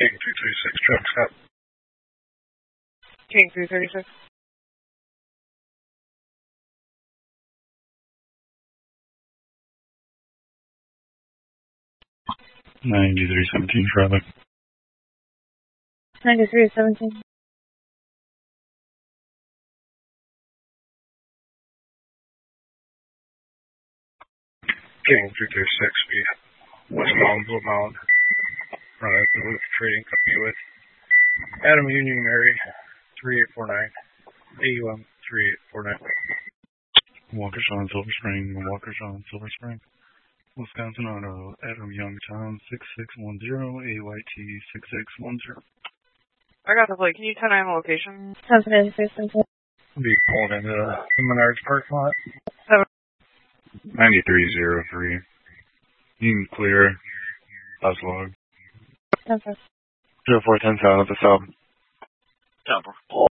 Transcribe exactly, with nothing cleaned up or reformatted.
King two three six, truck stop. King three thirty-six. ninety-three seventeen, traffic. ninety-three seventeen. King two three six, be westbound, Blue Mountain. Running the Roof Trading Company with Adam Union Mary, three eight four nine, A U M three eight four nine. Walker Shawn, Silver Spring, Walker Shawn, Silver Spring. Wisconsin Auto, Adam Youngtown, six six one zero, A Y T six six one zero. I got the plate. Can you tell me the location? seven six seven four. Be pulled into the Menards parking lot. Seven. ninety-three oh three. You can clear. Bus log. ten four. zero four ten seven at the sub. Temple.